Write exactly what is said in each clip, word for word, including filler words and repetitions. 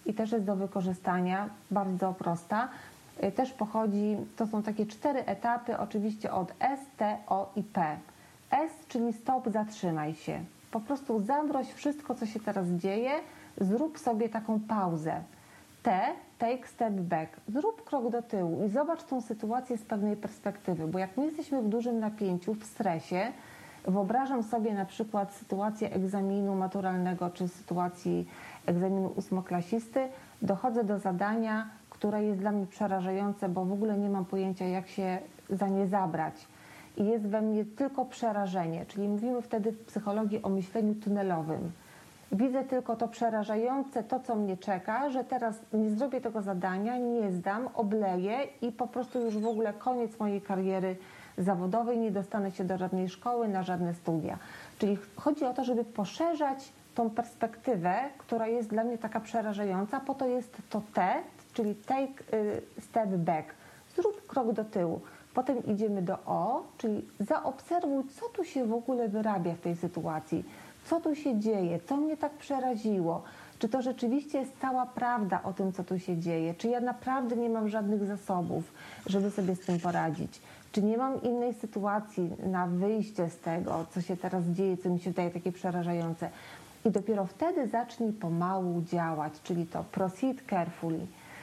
i też jest do wykorzystania, bardzo prosta. Też pochodzi, to są takie cztery etapy, oczywiście od S, T, O i P. S, czyli stop, zatrzymaj się. Po prostu zamroź wszystko, co się teraz dzieje, zrób sobie taką pauzę. T, take step back. Zrób krok do tyłu i zobacz tą sytuację z pewnej perspektywy, bo jak my jesteśmy w dużym napięciu, w stresie, wyobrażam sobie na przykład sytuację egzaminu maturalnego czy sytuacji egzaminu ósmoklasisty, dochodzę do zadania, które jest dla mnie przerażające, bo w ogóle nie mam pojęcia, jak się za nie zabrać. I jest we mnie tylko przerażenie, czyli mówimy wtedy w psychologii o myśleniu tunelowym. Widzę tylko to przerażające, to co mnie czeka, że teraz nie zrobię tego zadania, nie zdam, obleję i po prostu już w ogóle koniec mojej kariery zawodowej, nie dostanę się do żadnej szkoły, na żadne studia. Czyli chodzi o to, żeby poszerzać tą perspektywę, która jest dla mnie taka przerażająca, po to jest to T, czyli take step back, zrób krok do tyłu. Potem idziemy do O, czyli zaobserwuj, co tu się w ogóle wyrabia w tej sytuacji, co tu się dzieje, co mnie tak przeraziło, czy to rzeczywiście jest cała prawda o tym, co tu się dzieje, czy ja naprawdę nie mam żadnych zasobów, żeby sobie z tym poradzić, czy nie mam innej sytuacji na wyjście z tego, co się teraz dzieje, co mi się wydaje takie przerażające. I dopiero wtedy zacznij pomału działać, czyli to proceed carefully.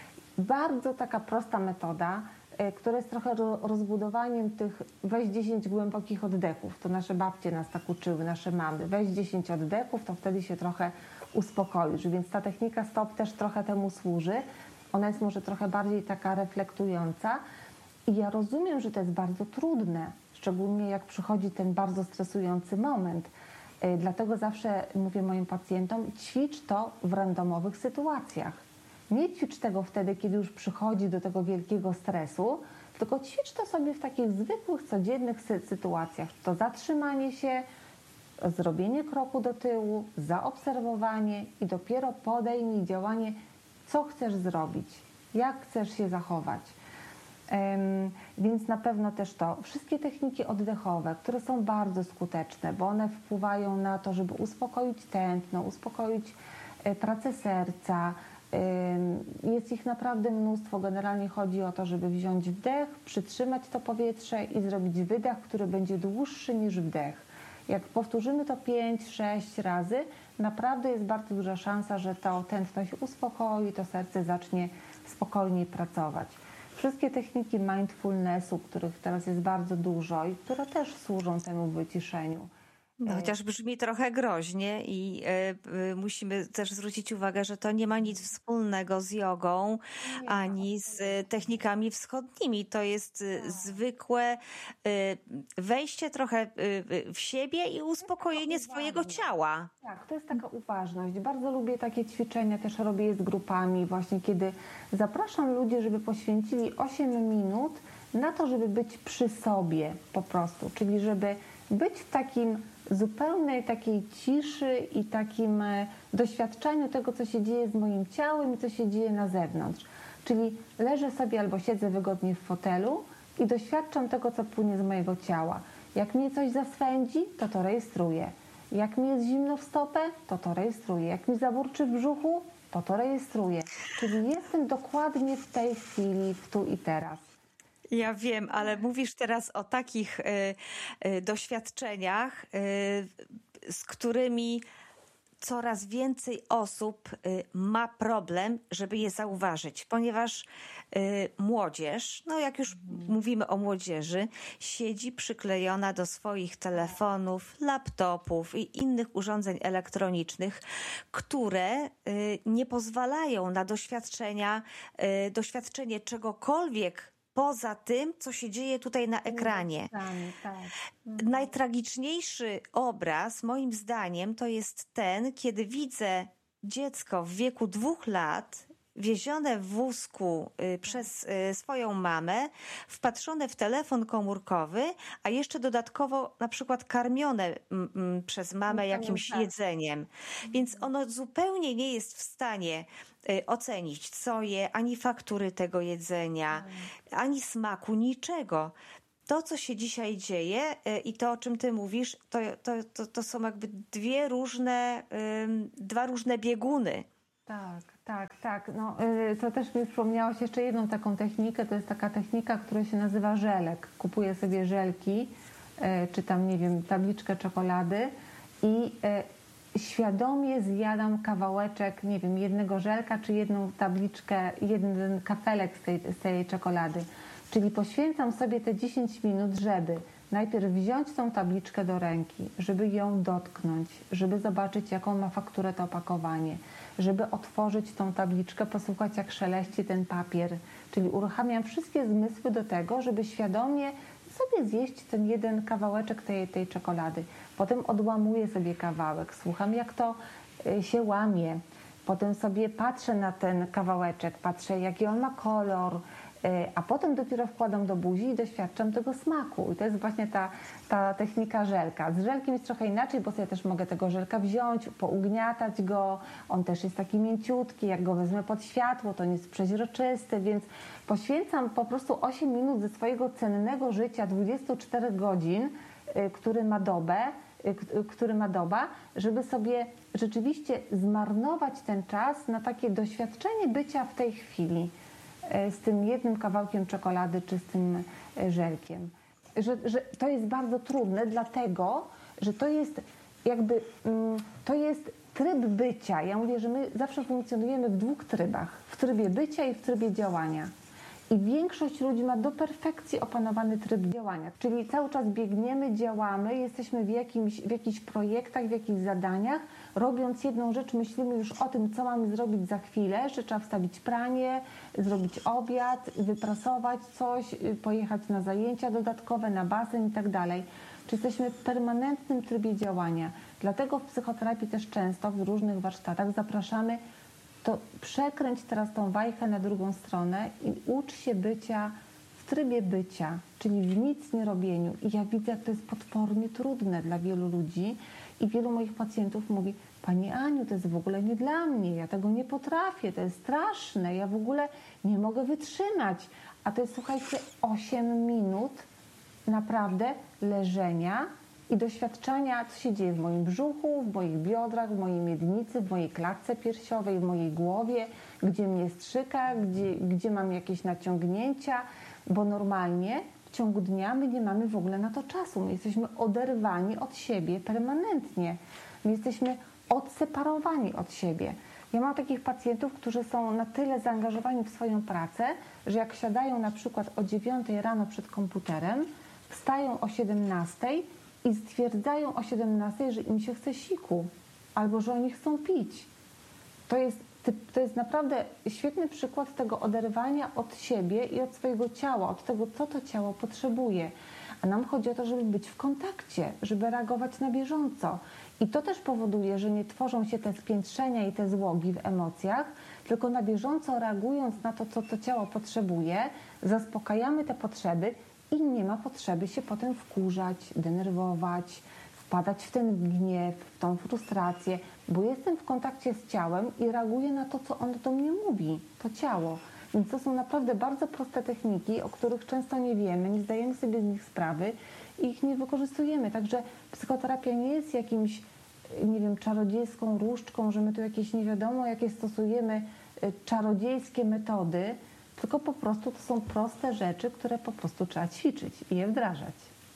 Bardzo taka prosta metoda, która jest trochę rozbudowaniem tych weź dziesięć głębokich oddechów. To nasze babcie nas tak uczyły, nasze mamy. Weź dziesięć oddechów, to wtedy się trochę uspokoisz. Więc ta technika stop też trochę temu służy. Ona jest może trochę bardziej taka reflektująca. I ja rozumiem, że to jest bardzo trudne, szczególnie jak przychodzi ten bardzo stresujący moment. Dlatego zawsze mówię moim pacjentom, ćwicz to w randomowych sytuacjach. Nie ćwicz tego wtedy, kiedy już przychodzi do tego wielkiego stresu, tylko ćwicz to sobie w takich zwykłych, codziennych sy- sytuacjach. To zatrzymanie się, zrobienie kroku do tyłu, zaobserwowanie i dopiero podejmij działanie, co chcesz zrobić, jak chcesz się zachować. Um, więc na pewno też to. Wszystkie techniki oddechowe, które są bardzo skuteczne, bo one wpływają na to, żeby uspokoić tętno, uspokoić y, pracę serca. Jest ich naprawdę mnóstwo. Generalnie chodzi o to, żeby wziąć wdech, przytrzymać to powietrze i zrobić wydech, który będzie dłuższy niż wdech. Jak powtórzymy to pięć sześć razy, naprawdę jest bardzo duża szansa, że to tętno się uspokoi, to serce zacznie spokojniej pracować. Wszystkie techniki mindfulnessu, których teraz jest bardzo dużo i które też służą temu wyciszeniu. No, chociaż brzmi trochę groźnie i y, y, musimy też zwrócić uwagę, że to nie ma nic wspólnego z jogą nie ani ma. z y, technikami wschodnimi. To jest y, zwykłe y, wejście trochę y, w siebie i uspokojenie swojego ciała. Tak, to jest taka uważność. Bardzo lubię takie ćwiczenia, też robię je z grupami, właśnie kiedy zapraszam ludzi, żeby poświęcili osiem minut na to, żeby być przy sobie po prostu, czyli żeby być w takim zupełnej takiej ciszy i takim doświadczeniu tego, co się dzieje z moim ciałem i co się dzieje na zewnątrz. Czyli leżę sobie albo siedzę wygodnie w fotelu i doświadczam tego, co płynie z mojego ciała. Jak mnie coś zaswędzi, to to rejestruję. Jak mi jest zimno w stopę, to to rejestruję. Jak mi zaburczy w brzuchu, to to rejestruję. Czyli jestem dokładnie w tej chwili, w tu i teraz. Ja wiem, ale mówisz teraz o takich y, y, doświadczeniach, y, z którymi coraz więcej osób y, ma problem, żeby je zauważyć, ponieważ y, młodzież, no jak już mówimy o młodzieży, siedzi przyklejona do swoich telefonów, laptopów i innych urządzeń elektronicznych, które y, nie pozwalają na doświadczenia, y, doświadczenie czegokolwiek poza tym, co się dzieje tutaj na ekranie. Tak. Najtragiczniejszy obraz, moim zdaniem, to jest ten, kiedy widzę dziecko w wieku dwóch lat wiezione w wózku y, przez y, swoją mamę, wpatrzone w telefon komórkowy, a jeszcze dodatkowo na przykład karmione m, m, przez mamę jakimś jedzeniem. Więc ono zupełnie nie jest w stanie y, ocenić, co je, ani faktury tego jedzenia, ani smaku, niczego. To, co się dzisiaj dzieje y, i to, o czym ty mówisz, to, to, to, to są jakby dwie różne, y, dwa różne bieguny. Tak. Tak, tak. No, y, to też mi przypomniałaś jeszcze jedną taką technikę. To jest taka technika, która się nazywa żelek. Kupuję sobie żelki, y, czy tam, nie wiem, tabliczkę czekolady i y, świadomie zjadam kawałeczek, nie wiem, jednego żelka, czy jedną tabliczkę, jeden kafelek z tej, z tej czekolady. Czyli poświęcam sobie te dziesięć minut, żeby najpierw wziąć tą tabliczkę do ręki, żeby ją dotknąć, żeby zobaczyć, jaką ma fakturę to opakowanie, żeby otworzyć tą tabliczkę, posłuchać, jak szeleści ten papier. Czyli uruchamiam wszystkie zmysły do tego, żeby świadomie sobie zjeść ten jeden kawałeczek tej, tej czekolady. Potem odłamuję sobie kawałek, słucham, jak to się łamie. Potem sobie patrzę na ten kawałeczek, patrzę, jaki on ma kolor, a potem dopiero wkładam do buzi i doświadczam tego smaku. I to jest właśnie ta, ta technika żelka. Z żelkiem jest trochę inaczej, bo sobie też mogę tego żelka wziąć, pougniatać go. On też jest taki mięciutki, jak go wezmę pod światło, to nie jest przeźroczysty, więc poświęcam po prostu osiem minut ze swojego cennego życia, dwudziestu czterech godzin, który ma dobę, który ma doba, żeby sobie rzeczywiście zmarnować ten czas na takie doświadczenie bycia w tej chwili z tym jednym kawałkiem czekolady czy z tym żelkiem. Że, że to jest bardzo trudne, dlatego, że to jest jakby, to jest tryb bycia. Ja mówię, że my zawsze funkcjonujemy w dwóch trybach. W trybie bycia i w trybie działania. I większość ludzi ma do perfekcji opanowany tryb działania. Czyli cały czas biegniemy, działamy, jesteśmy w, jakimś, w jakichś projektach, w jakichś zadaniach. Robiąc jedną rzecz, myślimy już o tym, co mamy zrobić za chwilę, że trzeba wstawić pranie, zrobić obiad, wyprasować coś, pojechać na zajęcia dodatkowe, na basen i tak dalej. Czy jesteśmy w permanentnym trybie działania. Dlatego w psychoterapii też często w różnych warsztatach zapraszamy, to przekręć teraz tą wajchę na drugą stronę i ucz się bycia w trybie bycia, czyli w nic nie robieniu. I ja widzę, jak to jest potwornie trudne dla wielu ludzi i wielu moich pacjentów mówi: Pani Aniu, to jest w ogóle nie dla mnie, ja tego nie potrafię, to jest straszne, ja w ogóle nie mogę wytrzymać. A to jest, słuchajcie, osiem minut naprawdę leżenia i doświadczania, co się dzieje w moim brzuchu, w moich biodrach, w mojej miednicy, w mojej klatce piersiowej, w mojej głowie, gdzie mnie strzyka, gdzie, gdzie mam jakieś naciągnięcia, bo normalnie w ciągu dnia my nie mamy w ogóle na to czasu. My jesteśmy oderwani od siebie permanentnie. My jesteśmy odseparowani od siebie. Ja mam takich pacjentów, którzy są na tyle zaangażowani w swoją pracę, że jak siadają na przykład o dziewiątej rano przed komputerem, wstają o siedemnastej i stwierdzają o siedemnastej, że im się chce siku albo że oni chcą pić. To jest, to jest naprawdę świetny przykład tego oderwania od siebie i od swojego ciała, od tego, co to ciało potrzebuje. A nam chodzi o to, żeby być w kontakcie, żeby reagować na bieżąco. I to też powoduje, że nie tworzą się te spiętrzenia i te złogi w emocjach, tylko na bieżąco reagując na to, co to ciało potrzebuje, zaspokajamy te potrzeby i nie ma potrzeby się potem wkurzać, denerwować, wpadać w ten gniew, w tą frustrację, bo jestem w kontakcie z ciałem i reaguję na to, co ono do mnie mówi, to ciało. Więc to są naprawdę bardzo proste techniki, o których często nie wiemy, nie zdajemy sobie z nich sprawy i ich nie wykorzystujemy. Także psychoterapia nie jest jakimś, nie wiem, czarodziejską różdżką, że my tu jakieś nie wiadomo, jakie stosujemy czarodziejskie metody, tylko po prostu to są proste rzeczy, które po prostu trzeba ćwiczyć i je wdrażać.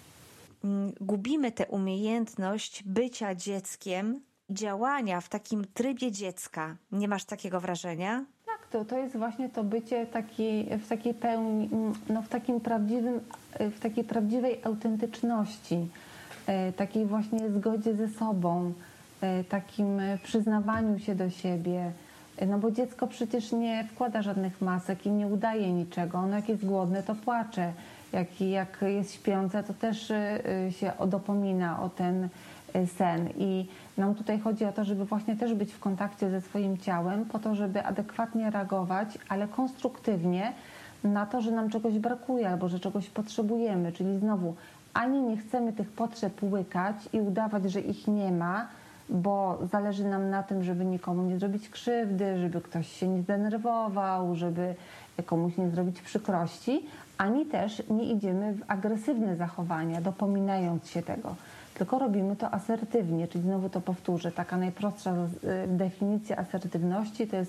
Gubimy tę umiejętność bycia dzieckiem, działania w takim trybie dziecka. Nie masz takiego wrażenia? Tak, to, to jest właśnie to bycie taki, w takiej pełni, no w takim prawdziwym, w takiej prawdziwej autentyczności, takiej właśnie zgodzie ze sobą, takim przyznawaniu się do siebie. No bo dziecko przecież nie wkłada żadnych masek i nie udaje niczego. Ono jak jest głodne, to płacze. Jak, jak jest śpiące, to też się dopomina o ten sen. I nam tutaj chodzi o to, żeby właśnie też być w kontakcie ze swoim ciałem, po to, żeby adekwatnie reagować, ale konstruktywnie na to, że nam czegoś brakuje albo że czegoś potrzebujemy. Czyli znowu, ani nie chcemy tych potrzeb łykać i udawać, że ich nie ma, bo zależy nam na tym, żeby nikomu nie zrobić krzywdy, żeby ktoś się nie zdenerwował, żeby komuś nie zrobić przykrości, ani też nie idziemy w agresywne zachowania, dopominając się tego, tylko robimy to asertywnie, czyli znowu to powtórzę, taka najprostsza definicja asertywności to jest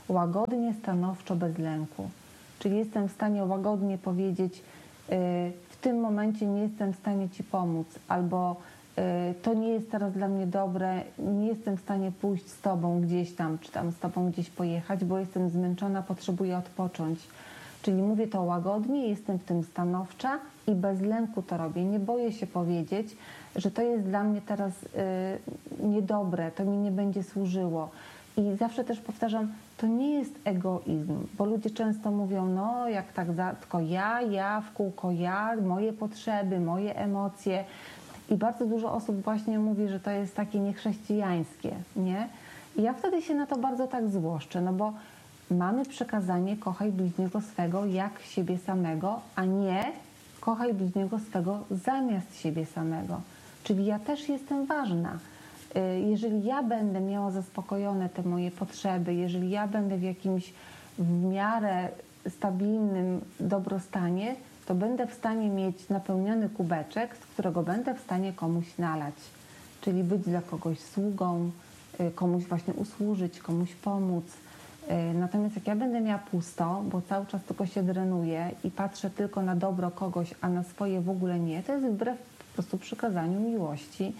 łagodnie, stanowczo, bez lęku. Czyli jestem w stanie łagodnie powiedzieć, w tym momencie nie jestem w stanie Ci pomóc, albo to nie jest teraz dla mnie dobre, nie jestem w stanie pójść z Tobą gdzieś tam, czy tam z Tobą gdzieś pojechać, bo jestem zmęczona, potrzebuję odpocząć. Czyli mówię to łagodnie, jestem w tym stanowcza i bez lęku to robię. Nie boję się powiedzieć, że to jest dla mnie teraz y, niedobre, to mi nie będzie służyło. I zawsze też powtarzam, to nie jest egoizm, bo ludzie często mówią, no jak tak, za, tylko ja, ja, w kółko ja, moje potrzeby, moje emocje. I bardzo dużo osób właśnie mówi, że to jest takie niechrześcijańskie, nie? I ja wtedy się na to bardzo tak złoszczę, no bo mamy przekazanie kochaj bliźniego swego jak siebie samego, a nie kochaj bliźniego swego zamiast siebie samego. Czyli ja też jestem ważna. Jeżeli ja będę miała zaspokojone te moje potrzeby, jeżeli ja będę w jakimś w miarę stabilnym dobrostanie, to będę w stanie mieć napełniony kubeczek, z którego będę w stanie komuś nalać. Czyli być dla kogoś sługą, komuś właśnie usłużyć, komuś pomóc. Natomiast jak ja będę miała pusto, bo cały czas tylko się drenuję i patrzę tylko na dobro kogoś, a na swoje w ogóle nie, to jest wbrew po prostu przykazaniu miłości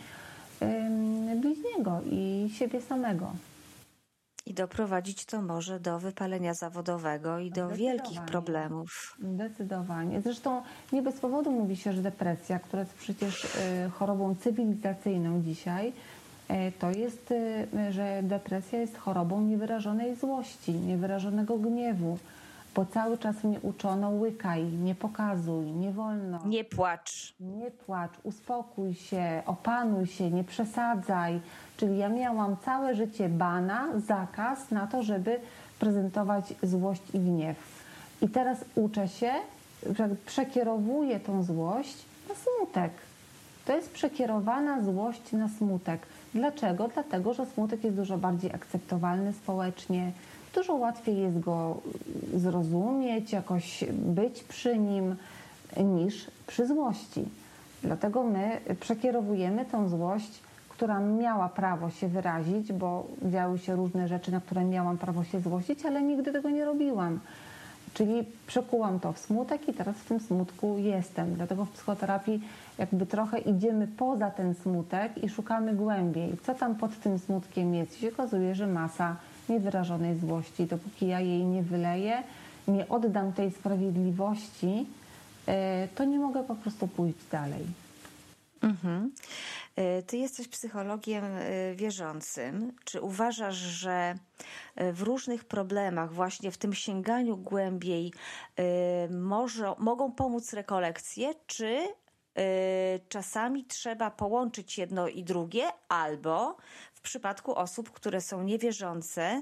bliźniego i siebie samego. I doprowadzić to może do wypalenia zawodowego i do wielkich problemów. Zdecydowanie. Zresztą nie bez powodu mówi się, że depresja, która jest przecież chorobą cywilizacyjną dzisiaj, to jest, że depresja jest chorobą niewyrażonej złości, niewyrażonego gniewu, bo cały czas mnie uczono łykaj, nie pokazuj, nie wolno. Nie płacz. Nie płacz, uspokój się, opanuj się, nie przesadzaj. Czyli ja miałam całe życie bana, zakaz na to, żeby prezentować złość i gniew. I teraz uczę się, że przekierowuję tą złość na smutek. To jest przekierowana złość na smutek. Dlaczego? Dlatego, że smutek jest dużo bardziej akceptowalny społecznie, dużo łatwiej jest go zrozumieć, jakoś być przy nim niż przy złości. Dlatego my przekierowujemy tą złość, która miała prawo się wyrazić, bo działy się różne rzeczy, na które miałam prawo się złościć, ale nigdy tego nie robiłam. Czyli przekułam to w smutek i teraz w tym smutku jestem. Dlatego w psychoterapii jakby trochę idziemy poza ten smutek i szukamy głębiej, co tam pod tym smutkiem jest. I się okazuje, że masa niewyrażonej złości. Dopóki ja jej nie wyleję, nie oddam tej sprawiedliwości, to nie mogę po prostu pójść dalej. Mhm. Ty jesteś psychologiem wierzącym. Czy uważasz, że w różnych problemach, właśnie w tym sięganiu głębiej, może, mogą pomóc rekolekcje, czy czasami trzeba połączyć jedno i drugie, albo w przypadku osób, które są niewierzące,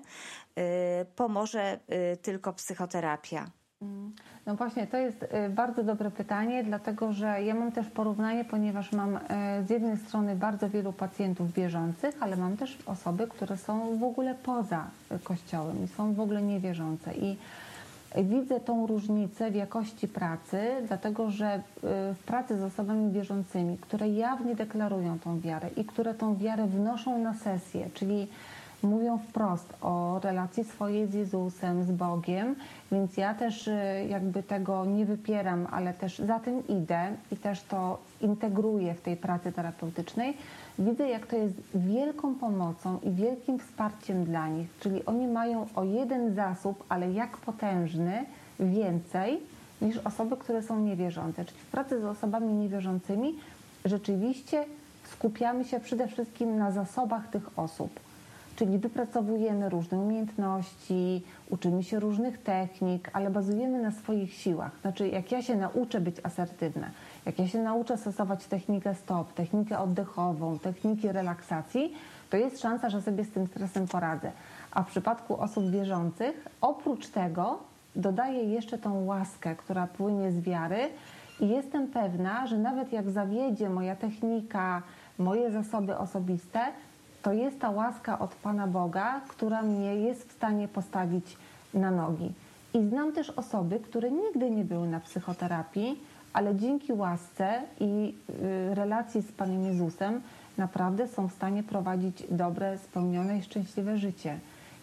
pomoże tylko psychoterapia? No właśnie, to jest bardzo dobre pytanie, dlatego że ja mam też porównanie, ponieważ mam z jednej strony bardzo wielu pacjentów wierzących, ale mam też osoby, które są w ogóle poza Kościołem i są w ogóle niewierzące. I widzę tą różnicę w jakości pracy, dlatego że w pracy z osobami wierzącymi, które jawnie deklarują tą wiarę i które tą wiarę wnoszą na sesję, czyli mówią wprost o relacji swojej z Jezusem, z Bogiem, więc ja też jakby tego nie wypieram, ale też za tym idę i też to integruję w tej pracy terapeutycznej. Widzę, jak to jest wielką pomocą i wielkim wsparciem dla nich, czyli oni mają o jeden zasób, ale jak potężny, więcej niż osoby, które są niewierzące. Czyli w pracy z osobami niewierzącymi rzeczywiście skupiamy się przede wszystkim na zasobach tych osób. Czyli wypracowujemy różne umiejętności, uczymy się różnych technik, ale bazujemy na swoich siłach. Znaczy, jak ja się nauczę być asertywna, jak ja się nauczę stosować technikę stop, technikę oddechową, techniki relaksacji, to jest szansa, że sobie z tym stresem poradzę. A w przypadku osób wierzących, oprócz tego dodaję jeszcze tą łaskę, która płynie z wiary i jestem pewna, że nawet jak zawiedzie moja technika, moje zasoby osobiste, to jest ta łaska od Pana Boga, która mnie jest w stanie postawić na nogi. I znam też osoby, które nigdy nie były na psychoterapii, ale dzięki łasce i relacji z Panem Jezusem naprawdę są w stanie prowadzić dobre, spełnione i szczęśliwe życie.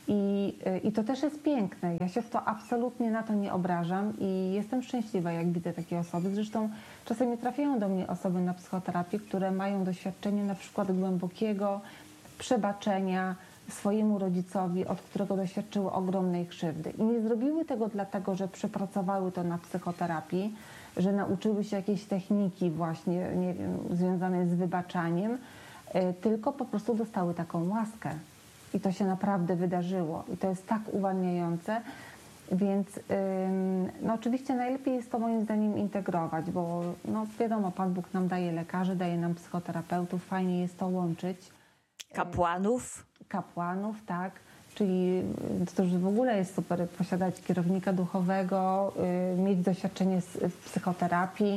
I, I to też jest piękne. Ja się w to absolutnie na to nie obrażam i jestem szczęśliwa, jak widzę takie osoby. Zresztą czasami trafiają do mnie osoby na psychoterapię, które mają doświadczenie na przykład głębokiego przebaczenia swojemu rodzicowi, od którego doświadczyły ogromnej krzywdy. I nie zrobiły tego dlatego, że przepracowały to na psychoterapii, że nauczyły się jakiejś techniki właśnie, nie wiem, związanej z wybaczaniem, tylko po prostu dostały taką łaskę. I to się naprawdę wydarzyło. I to jest tak uwalniające. Więc no oczywiście najlepiej jest to moim zdaniem integrować, bo no wiadomo, Pan Bóg nam daje lekarzy, daje nam psychoterapeutów, fajnie jest to łączyć. Kapłanów. Kapłanów, tak. Czyli to już w ogóle jest super posiadać kierownika duchowego, mieć doświadczenie w psychoterapii,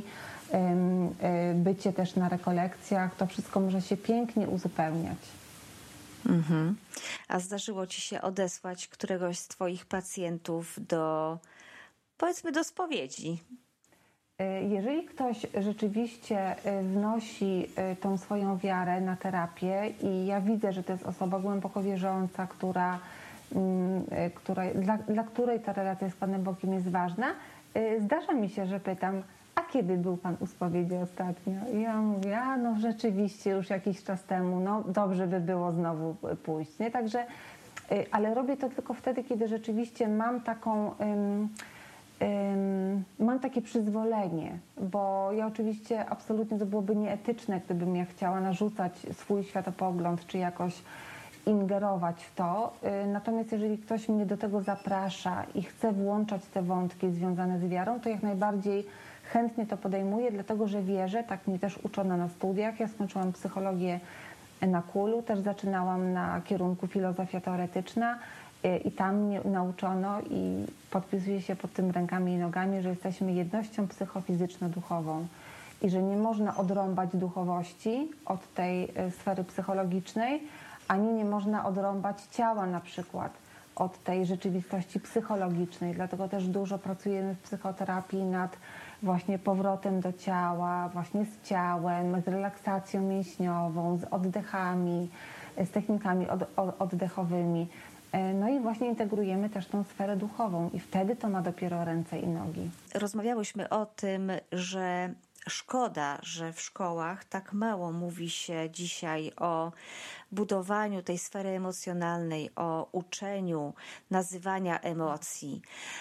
bycie też na rekolekcjach. To wszystko może się pięknie uzupełniać. Mhm. A zdarzyło ci się odesłać któregoś z twoich pacjentów do, powiedzmy, do spowiedzi? Jeżeli ktoś rzeczywiście wnosi tą swoją wiarę na terapię i ja widzę, że to jest osoba głęboko wierząca, która, która, dla, dla której ta relacja z Panem Bogiem jest ważna, zdarza mi się, że pytam, a kiedy był Pan u spowiedzi ostatnio? I ja mówię, a no rzeczywiście już jakiś czas temu, no dobrze by było znowu pójść, nie? Także, ale robię to tylko wtedy, kiedy rzeczywiście mam taką, um, um, mam takie przyzwolenie, bo ja oczywiście absolutnie to byłoby nieetyczne, gdybym ja chciała narzucać swój światopogląd, czy jakoś ingerować w to. Natomiast jeżeli ktoś mnie do tego zaprasza i chce włączać te wątki związane z wiarą, to jak najbardziej chętnie to podejmuję, dlatego że wierzę, tak mnie też uczono na studiach. Ja skończyłam psychologię na Kulu, też zaczynałam na kierunku filozofia teoretyczna i tam mnie nauczono i podpisuję się pod tym rękami i nogami, że jesteśmy jednością psychofizyczno-duchową i że nie można odrąbać duchowości od tej sfery psychologicznej, ani nie można odrąbać ciała na przykład od tej rzeczywistości psychologicznej. Dlatego też dużo pracujemy w psychoterapii nad właśnie powrotem do ciała, właśnie z ciałem, z relaksacją mięśniową, z oddechami, z technikami od, od, oddechowymi. No i właśnie integrujemy też tą sferę duchową i wtedy to ma dopiero ręce i nogi. Rozmawiałyśmy o tym, że szkoda, że w szkołach tak mało mówi się dzisiaj o budowaniu tej sfery emocjonalnej, o uczeniu nazywania emocji.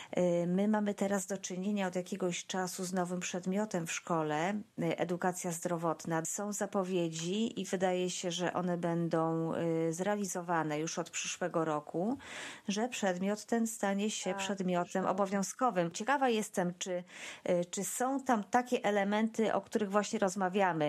My mamy teraz do czynienia od jakiegoś czasu z nowym przedmiotem w szkole, edukacja zdrowotna. Są zapowiedzi i wydaje się, że one będą zrealizowane już od przyszłego roku, że przedmiot ten stanie się tak, przedmiotem obowiązkowym. Ciekawa jestem, czy, czy są tam takie elementy, o których właśnie rozmawiamy.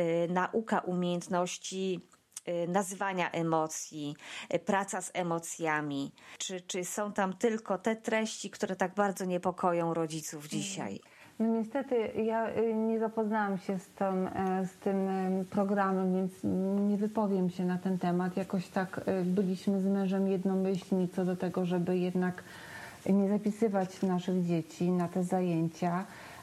Nauka umiejętności nazywania emocji, praca z emocjami. Czy, czy są tam tylko te treści, które tak bardzo niepokoją rodziców dzisiaj? No niestety ja nie zapoznałam się z tym, z tym programem, więc nie wypowiem się na ten temat. Jakoś tak byliśmy z mężem jednomyślni co do tego, żeby jednak nie zapisywać naszych dzieci na te zajęcia.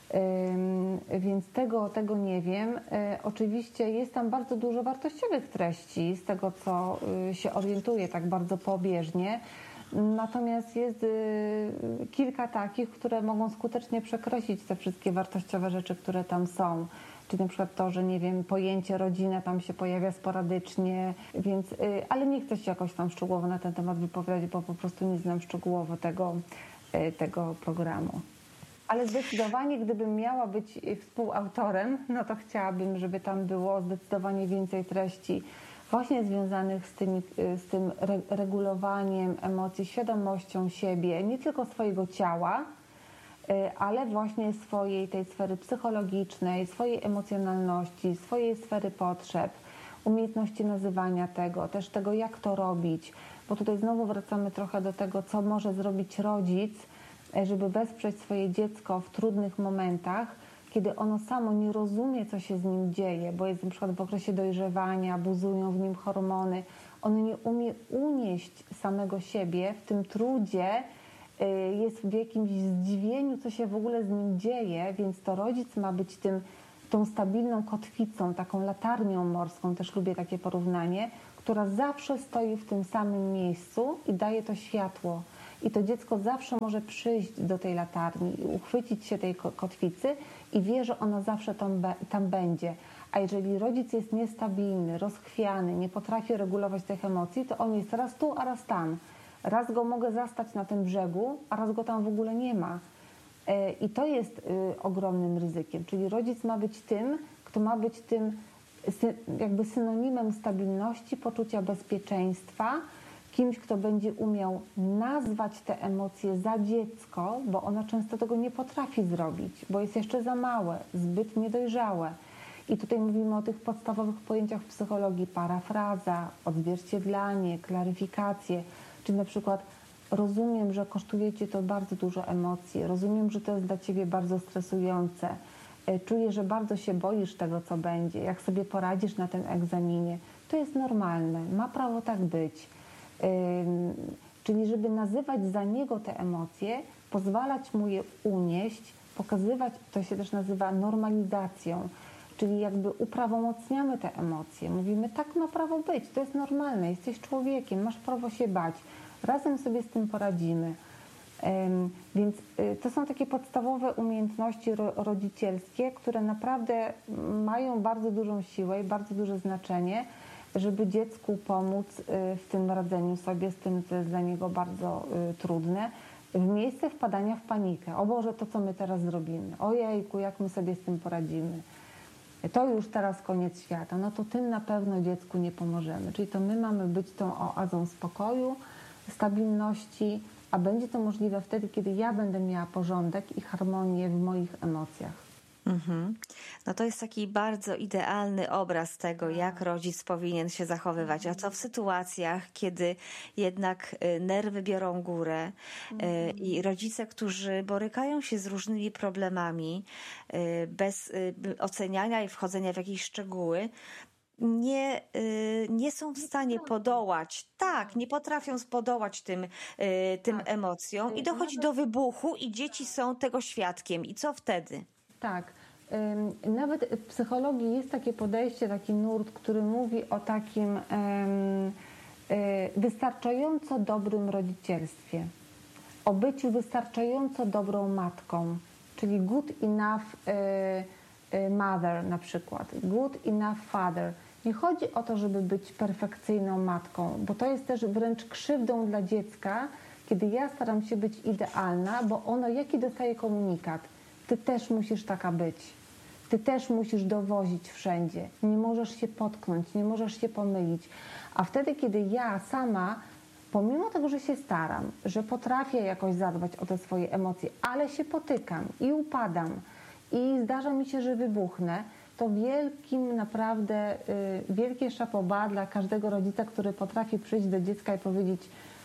Więc tego, tego nie wiem. Oczywiście jest tam bardzo dużo wartościowych treści, z tego co się orientuję tak bardzo pobieżnie. Natomiast jest kilka takich, które mogą skutecznie przekreślić te wszystkie wartościowe rzeczy, które tam są. Czyli na przykład to, że nie wiem, pojęcie rodzina tam się pojawia sporadycznie, więc, ale nie chcę się jakoś tam szczegółowo na ten temat wypowiadać, bo po prostu nie znam szczegółowo tego, tego programu. Ale zdecydowanie, gdybym miała być współautorem, no to chciałabym, żeby tam było zdecydowanie więcej treści właśnie związanych z, tymi, z tym regulowaniem emocji, świadomością siebie, nie tylko swojego ciała, ale właśnie swojej tej sfery psychologicznej, swojej emocjonalności, swojej sfery potrzeb, umiejętności nazywania tego, też tego, jak to robić, bo tutaj znowu wracamy trochę do tego, co może zrobić rodzic, żeby wesprzeć swoje dziecko w trudnych momentach, kiedy ono samo nie rozumie, co się z nim dzieje, bo jest na przykład w okresie dojrzewania, buzują w nim hormony. On nie umie unieść samego siebie w tym trudzie, jest w jakimś zdziwieniu, co się w ogóle z nim dzieje, więc to rodzic ma być tym, tą stabilną kotwicą, taką latarnią morską, też lubię takie porównanie, która zawsze stoi w tym samym miejscu i daje to światło. I to dziecko zawsze może przyjść do tej latarni i uchwycić się tej kotwicy i wie, że ona zawsze tam, tam będzie. A jeżeli rodzic jest niestabilny, rozchwiany, nie potrafi regulować tych emocji, to on jest raz tu, a raz tam. Raz go mogę zastać na tym brzegu, a raz go tam w ogóle nie ma. I to jest ogromnym ryzykiem. Czyli rodzic ma być tym, kto ma być tym jakby synonimem stabilności, poczucia bezpieczeństwa, kimś, kto będzie umiał nazwać te emocje za dziecko, bo ono często tego nie potrafi zrobić, bo jest jeszcze za małe, zbyt niedojrzałe. I tutaj mówimy o tych podstawowych pojęciach w psychologii: parafraza, odzwierciedlanie, klaryfikacje, czyli na przykład rozumiem, że kosztuje Cię to bardzo dużo emocji, rozumiem, że to jest dla Ciebie bardzo stresujące, czuję, że bardzo się boisz tego, co będzie, jak sobie poradzisz na tym egzaminie. To jest normalne, ma prawo tak być. Czyli żeby nazywać za niego te emocje, pozwalać mu je unieść, pokazywać, to się też nazywa normalizacją, czyli jakby uprawomocniamy te emocje. Mówimy, tak ma prawo być, to jest normalne, jesteś człowiekiem, masz prawo się bać, razem sobie z tym poradzimy. Więc to są takie podstawowe umiejętności rodzicielskie, które naprawdę mają bardzo dużą siłę i bardzo duże znaczenie, żeby dziecku pomóc w tym radzeniu sobie z tym, co jest dla niego bardzo trudne, w miejsce wpadania w panikę. O Boże, to co my teraz zrobimy? Ojejku, jak my sobie z tym poradzimy? To już teraz koniec świata. No to tym na pewno dziecku nie pomożemy. Czyli to my mamy być tą oazą spokoju, stabilności, a będzie to możliwe wtedy, kiedy ja będę miała porządek i harmonię w moich emocjach. Mhm. No to jest taki bardzo idealny obraz tego, jak rodzic powinien się zachowywać. A co w sytuacjach, kiedy jednak nerwy biorą górę i rodzice, którzy borykają się z różnymi problemami, bez oceniania i wchodzenia w jakieś szczegóły, nie, nie są w stanie podołać, tak, nie potrafią podołać tym, tym Tak. emocjom i dochodzi do wybuchu i dzieci są tego świadkiem. I co wtedy? Tak. Nawet w psychologii jest takie podejście, taki nurt, który mówi o takim wystarczająco dobrym rodzicielstwie, o byciu wystarczająco dobrą matką, czyli good enough mother na przykład, good enough father. Nie chodzi o to, żeby być perfekcyjną matką, bo to jest też wręcz krzywdą dla dziecka, kiedy ja staram się być idealna, bo ono jaki dostaje komunikat? Ty też musisz taka być. Ty też musisz dowozić wszędzie. Nie możesz się potknąć, nie możesz się pomylić. A wtedy, kiedy ja sama, pomimo tego, że się staram, że potrafię jakoś zadbać o te swoje emocje, ale się potykam i upadam i zdarza mi się, że wybuchnę, to wielkim naprawdę, y, wielkie chapeau bas dla każdego rodzica, który potrafi przyjść do dziecka i powiedzieć: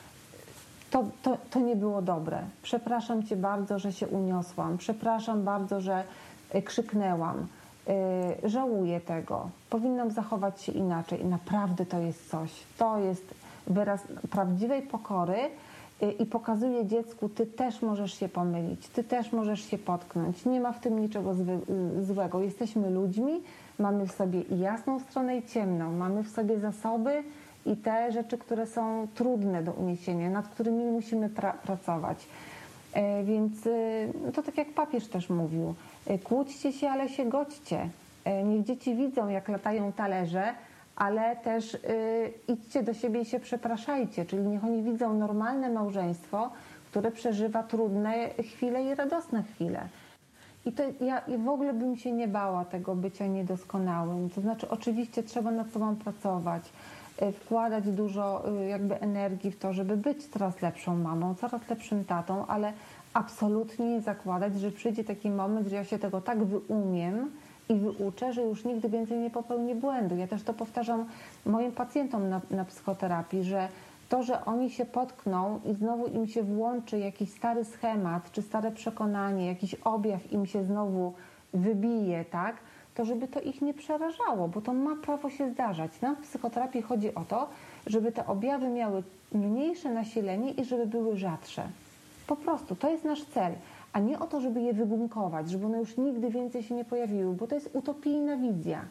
To, to, to nie było dobre. Przepraszam Cię bardzo, że się uniosłam. Przepraszam bardzo, że krzyknęłam. Yy, żałuję tego. Powinnam zachować się inaczej. I naprawdę to jest coś. To jest wyraz prawdziwej pokory yy, i pokazuje dziecku, Ty też możesz się pomylić. Ty też możesz się potknąć. Nie ma w tym niczego zły, yy, złego. Jesteśmy ludźmi. Mamy w sobie i jasną stronę, i ciemną. Mamy w sobie zasoby i te rzeczy, które są trudne do uniesienia, nad którymi musimy pra- pracować. E, więc e, to tak jak papież też mówił, e, kłóćcie się, ale się godźcie. E, niech dzieci widzą, jak latają talerze, ale też e, idźcie do siebie i się przepraszajcie, czyli niech oni widzą normalne małżeństwo, które przeżywa trudne chwile i radosne chwile. I to ja w ogóle bym się nie bała tego bycia niedoskonałym. To znaczy oczywiście trzeba nad sobą pracować, wkładać dużo jakby energii w to, żeby być coraz lepszą mamą, coraz lepszym tatą, ale absolutnie nie zakładać, że przyjdzie taki moment, że ja się tego tak wyumiem i wyuczę, że już nigdy więcej nie popełnię błędu. Ja też to powtarzam moim pacjentom na, na psychoterapii, że to, że oni się potkną i znowu im się włączy jakiś stary schemat, czy stare przekonanie, jakiś objaw im się znowu wybije, tak, to żeby to ich nie przerażało, bo to ma prawo się zdarzać. Nam w psychoterapii chodzi o to, żeby te objawy miały mniejsze nasilenie i żeby były rzadsze. Po prostu, to jest nasz cel, a nie o to, żeby je wygumkować, żeby one już nigdy więcej się nie pojawiły, bo to jest utopijna wizja.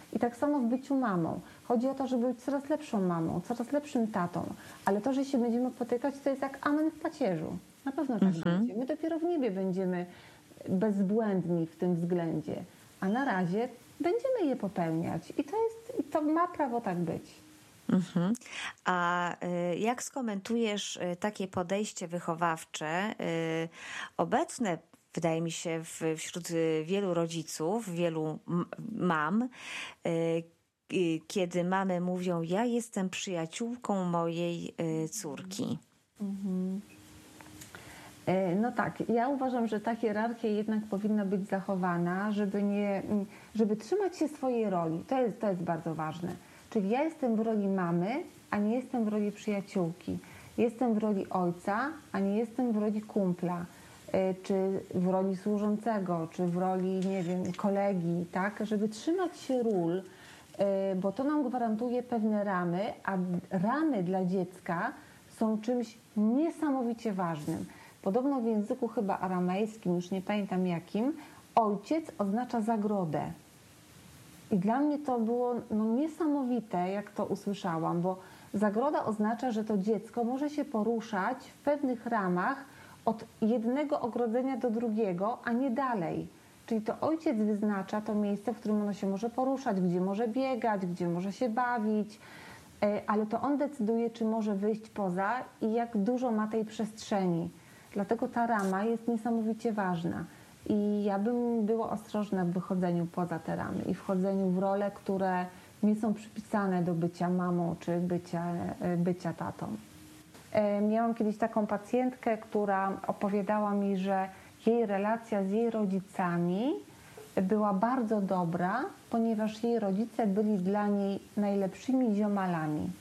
I tak samo w byciu mamą. Chodzi o to, żeby być coraz lepszą mamą, coraz lepszym tatą, ale to, że się będziemy potykać, to jest jak amen w pacierzu. Na pewno tak Mhm. będzie. My dopiero w niebie będziemy bezbłędni w tym względzie, a na razie będziemy je popełniać i to jest, i to ma prawo tak być. Mhm. A y, jak skomentujesz y, takie podejście wychowawcze, y, obecne, wydaje mi się, w, wśród y, wielu rodziców, wielu m- mam, y, y, kiedy mamy mówią, ja jestem przyjaciółką mojej y, córki. E, No tak, ja uważam, że ta hierarchia jednak powinna być zachowana, żeby, nie, żeby trzymać się swojej roli. To jest, to jest bardzo ważne. Czyli ja jestem w roli mamy, a nie jestem w roli przyjaciółki. Jestem w roli ojca, a nie jestem w roli kumpla, e, czy w roli służącego, czy w roli, nie wiem, kolegi, tak? Żeby trzymać się ról, e, bo to nam gwarantuje pewne ramy, a ramy dla dziecka są czymś niesamowicie ważnym. Podobno w języku chyba aramejskim, już nie pamiętam jakim, ojciec oznacza zagrodę. I dla mnie to było no, niesamowite, jak to usłyszałam, bo zagroda oznacza, że to dziecko może się poruszać w pewnych ramach od jednego ogrodzenia do drugiego, a nie dalej. Czyli to ojciec wyznacza to miejsce, w którym ono się może poruszać, gdzie może biegać, gdzie może się bawić, ale to on decyduje, czy może wyjść poza i jak dużo ma tej przestrzeni. Dlatego ta rama jest niesamowicie ważna. I ja bym była ostrożna w wychodzeniu poza te ramy i wchodzeniu w role, które nie są przypisane do bycia mamą czy bycia, bycia tatą. Miałam kiedyś taką pacjentkę, która opowiadała mi, że jej relacja z jej rodzicami była bardzo dobra, ponieważ jej rodzice byli dla niej najlepszymi ziomalami.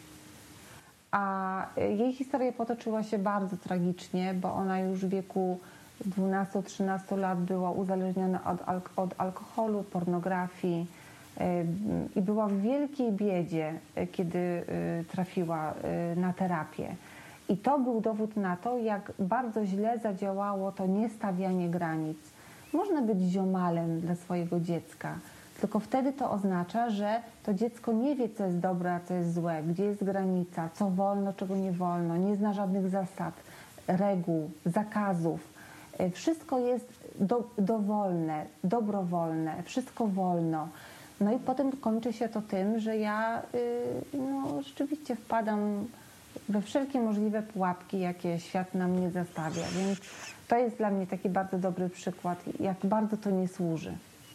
A jej historia potoczyła się bardzo tragicznie, bo ona już w wieku dwunastu trzynastu lat była uzależniona od, alk- od alkoholu, pornografii yy, i była w wielkiej biedzie, yy, kiedy yy, trafiła yy, na terapię. I to był dowód na to, jak bardzo źle zadziałało to niestawianie granic. Można być ziomalem dla swojego dziecka, tylko wtedy to oznacza, że to dziecko nie wie, co jest dobre, a co jest złe, gdzie jest granica, co wolno, czego nie wolno, nie zna żadnych zasad, reguł, zakazów. Wszystko jest do, dowolne, dobrowolne, wszystko wolno. No i potem kończy się to tym, że ja yy, no, rzeczywiście wpadam we wszelkie możliwe pułapki, jakie świat nam nie zastawia. Więc to jest dla mnie taki bardzo dobry przykład, jak bardzo to nie służy.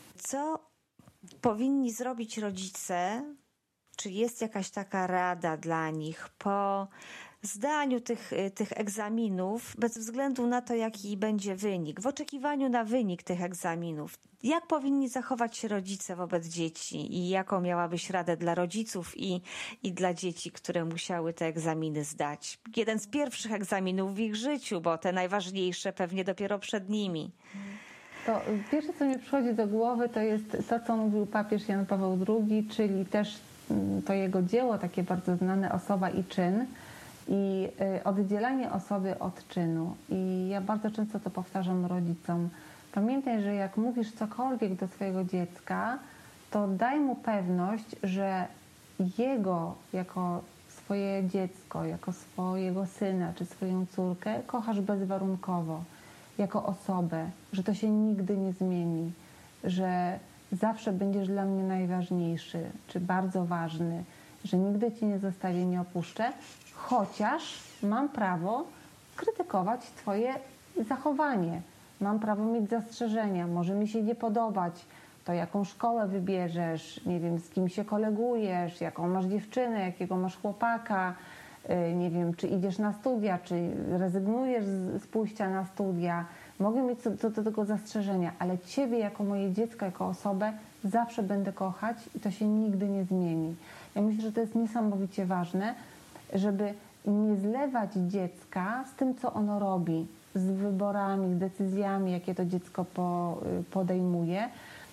Co powinni zrobić rodzice? Czy jest jakaś taka rada dla nich po zdaniu tych, tych egzaminów, bez względu na to, jaki będzie wynik, w oczekiwaniu na wynik tych egzaminów? Jak powinni zachować się rodzice wobec dzieci i jaką miałabyś radę dla rodziców i, i dla dzieci, które musiały te egzaminy zdać? Jeden z pierwszych egzaminów w ich życiu, bo te najważniejsze pewnie dopiero przed nimi. To pierwsze, co mi przychodzi do głowy, to jest to, co mówił papież Jan Paweł drugi, czyli też to jego dzieło, takie bardzo znane, Osoba i czyn, i oddzielanie osoby od czynu. I ja bardzo często to powtarzam rodzicom. Pamiętaj, że jak mówisz cokolwiek do swojego dziecka, to daj mu pewność, że jego jako swoje dziecko, jako swojego syna czy swoją córkę kochasz bezwarunkowo, jako osobę, że to się nigdy nie zmieni, że zawsze będziesz dla mnie najważniejszy, czy bardzo ważny, że nigdy Cię nie zostawię, nie opuszczę, chociaż mam prawo krytykować Twoje zachowanie. Mam prawo mieć zastrzeżenia, może mi się nie podobać to, jaką szkołę wybierzesz, nie wiem, z kim się kolegujesz, jaką masz dziewczynę, jakiego masz chłopaka, nie wiem, czy idziesz na studia, czy rezygnujesz z pójścia na studia. Mogę mieć co do tego zastrzeżenia, ale Ciebie jako moje dziecko, jako osobę zawsze będę kochać i to się nigdy nie zmieni. Ja myślę, że to jest niesamowicie ważne, żeby nie zlewać dziecka z tym, co ono robi, z wyborami, z decyzjami, jakie to dziecko podejmuje,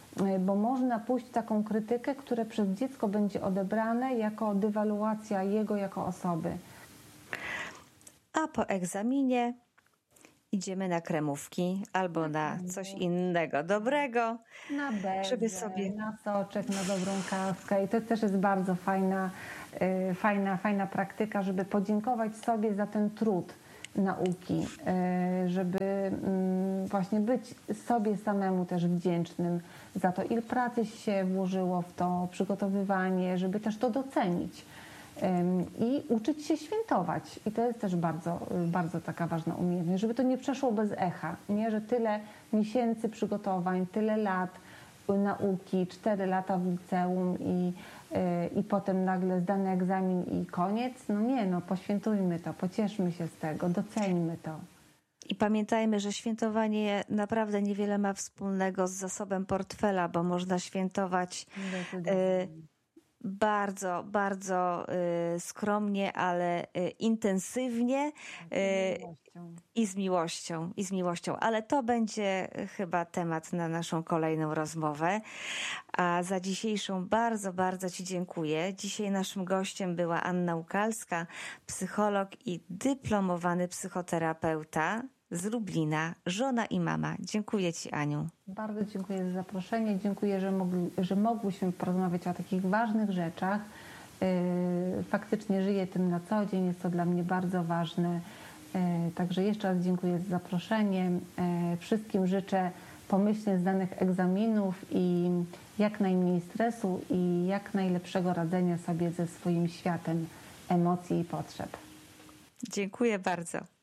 bo można pójść w taką krytykę, która przez dziecko będzie odebrane jako dewaluacja jego jako osoby. A po egzaminie Idziemy na kremówki albo na coś innego dobrego, Na bezę, żeby sobie... na soczek, na dobrą kawkę i to też jest bardzo fajna, y, fajna, fajna praktyka, żeby podziękować sobie za ten trud nauki, y, żeby y, właśnie być sobie samemu też wdzięcznym za to, ile pracy się włożyło w to przygotowywanie, żeby też to docenić. I uczyć się świętować. I to jest też bardzo, bardzo taka ważna umiejętność, żeby to nie przeszło bez echa. Nie, że tyle miesięcy przygotowań, tyle lat nauki, cztery lata w liceum i, i potem nagle zdany egzamin i koniec. No nie, no poświętujmy to, pocieszmy się z tego, doceńmy to. I pamiętajmy, że świętowanie naprawdę niewiele ma wspólnego z zasobem portfela, bo można świętować y, bardzo, bardzo y, skromnie, ale y, intensywnie y, i z miłością, i z miłością. Ale to będzie chyba temat na naszą kolejną rozmowę. A za dzisiejszą bardzo, bardzo Ci dziękuję. Dzisiaj naszym gościem była Anna Ukalska, psycholog i dyplomowany psychoterapeuta z Lublina, żona i mama. Dziękuję Ci, Aniu. Bardzo dziękuję za zaproszenie. Dziękuję, że, mogli, że mogłyśmy porozmawiać o takich ważnych rzeczach. Yy, faktycznie żyję tym na co dzień. Jest to dla mnie bardzo ważne. Yy, także jeszcze raz dziękuję za zaproszenie. Yy, wszystkim życzę pomyślnie zdanych egzaminów i jak najmniej stresu i jak najlepszego radzenia sobie ze swoim światem emocji i potrzeb. Dziękuję bardzo.